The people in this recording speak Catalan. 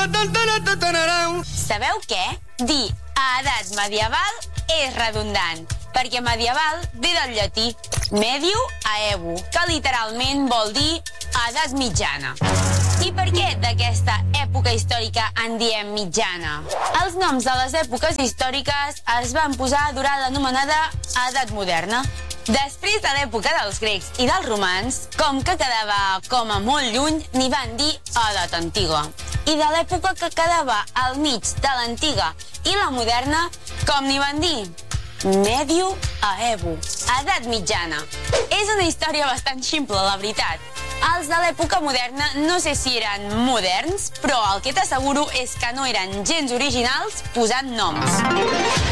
Sabeu què? Dir a edat medieval és redundant, perquè medieval ve del llatí mediu aevo, que literalment vol dir edat mitjana. I per què d'aquesta època històrica en diem mitjana? Els noms de les èpoques històriques es van posar durant l'anomenada edat moderna. Després de l'època dels grecs i dels romans, com que quedava com a molt lluny, n'hi van dir edat antiga. I de l'època que quedava al mig de l'antiga i la moderna, com n'hi van dir? Mediu aevo, edat mitjana. És una història bastant ximple, la veritat. Els de l'època moderna no sé si eren moderns, però el que t'asseguro és que no eren gens originals posant noms.